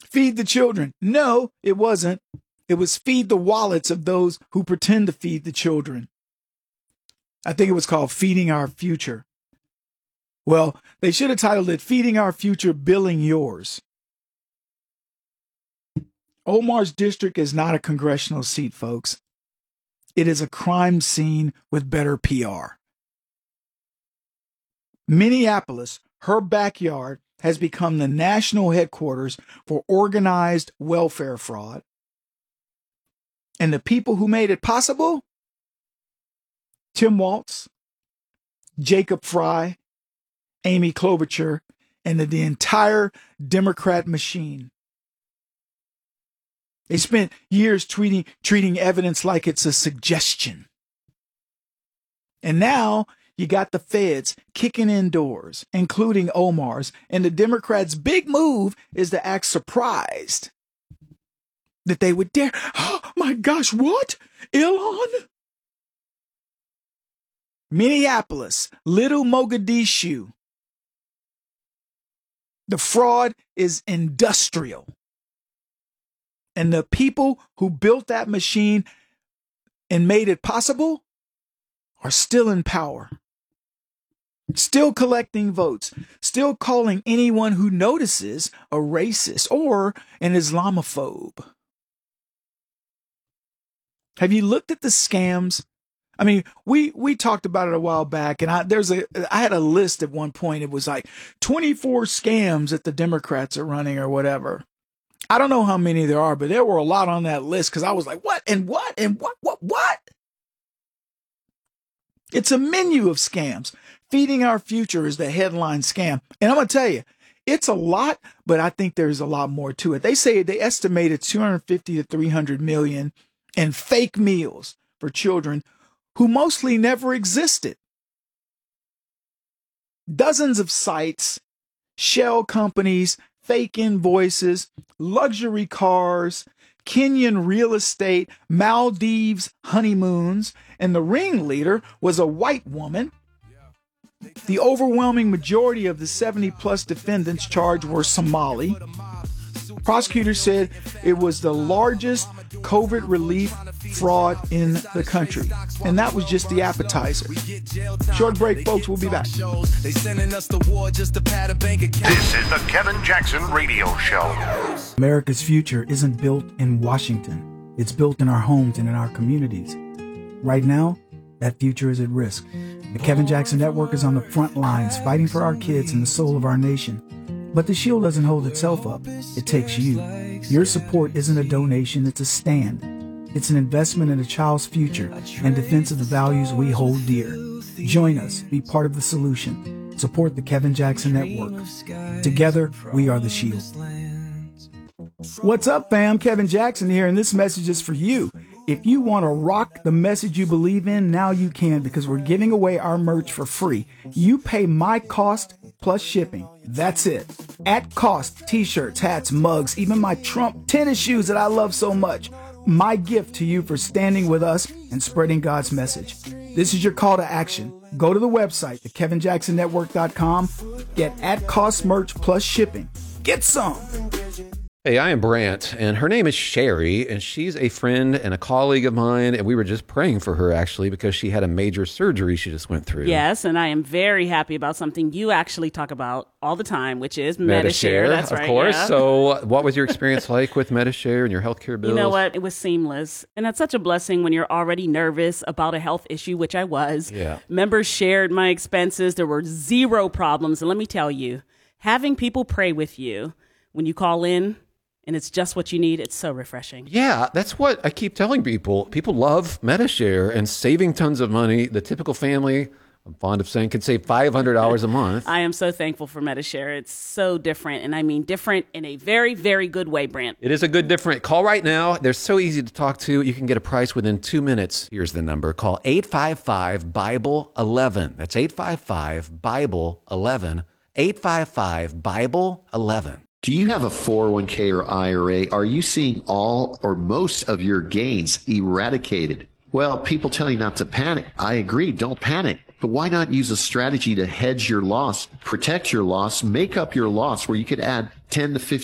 Feed the children. No, it wasn't. It was feed the wallets of those who pretend to feed the children. I think it was called Feeding Our Future. Well, they should have titled it Feeding Our Future, Billing Yours. Omar's district is not a congressional seat, folks. It is a crime scene with better PR. Minneapolis, her backyard, has become the national headquarters for organized welfare fraud. And the people who made it possible? Tim Walz, Jacob Fry, Amy Klobuchar, and the entire Democrat machine. They spent years treating evidence like it's a suggestion. And now you got the feds kicking in doors, including Omar's, and the Democrats' big move is to act surprised that they would dare. Oh my gosh, what? Elon? Minneapolis, Little Mogadishu. The fraud is industrial. And the people who built that machine and made it possible are still in power. Still collecting votes, still calling anyone who notices a racist or an Islamophobe. Have you looked at the scams? I mean, we talked about it a while back, and I had a list at one point. It was like 24 scams that the Democrats are running or whatever. I don't know how many there are, but there were a lot on that list because I was like, what and what and what? It's a menu of scams. Feeding Our Future is the headline scam. And I'm going to tell you, it's a lot, but I think there's a lot more to it. They estimated 250 to 300 million in fake meals for children who mostly never existed. Dozens of sites, shell companies, fake invoices, luxury cars, Kenyan real estate, Maldives honeymoons, and the ringleader was a white woman. The overwhelming majority of the 70-plus defendants charged were Somali. Prosecutors said it was the largest COVID relief fraud in the country. And that was just the appetizer. Short break, folks. We'll be back. This is the Kevin Jackson Radio Show. America's future isn't built in Washington. It's built in our homes and in our communities. Right now, that future is at risk. The Kevin Jackson Network is on the front lines fighting for our kids and the soul of our nation. But the shield doesn't hold itself up. It takes you. Your support isn't a donation, it's a stand. It's an investment in a child's future and defense of the values we hold dear. Join us. Be part of the solution. Support the Kevin Jackson Network. Together, we are the shield. What's up, fam? Kevin Jackson here, and this message is for you. If you want to rock the message you believe in, now you can, because we're giving away our merch for free. You pay my cost plus shipping. That's it. At cost, t-shirts, hats, mugs, even my Trump tennis shoes that I love so much. My gift to you for standing with us and spreading God's message. This is your call to action. Go to the website, thekevinjacksonnetwork.com. Get at cost merch plus shipping. Get some. Hey, I am Brant, and her name is Sherry, and she's a friend and a colleague of mine, and we were just praying for her, actually, because she had a major surgery she just went through. Yes, and I am very happy about something you actually talk about all the time, which is Medi-Share. That's right, of course. Yeah. So what was your experience like with Medi-Share and your healthcare bills? You know what? It was seamless, and that's such a blessing when you're already nervous about a health issue, which I was. Yeah. Members shared my expenses. There were zero problems, and let me tell you, having people pray with you when you call in, and it's just what you need, it's so refreshing. Yeah, that's what I keep telling people. People love Medi-Share and saving tons of money. The typical family, I'm fond of saying, can save $500 a month. I am so thankful for Medi-Share. It's so different, and I mean different in a very, very good way, Brant. It is a good different. Call right now. They're so easy to talk to. You can get a price within 2 minutes. Here's the number. Call 855-BIBLE-11. That's 855-BIBLE-11. 855-BIBLE-11. Do you have a 401k or IRA? Are you seeing all or most of your gains eradicated? Well, people tell you not to panic. I agree, don't panic. But why not use a strategy to hedge your loss, protect your loss, make up your loss where you could add 10 to 15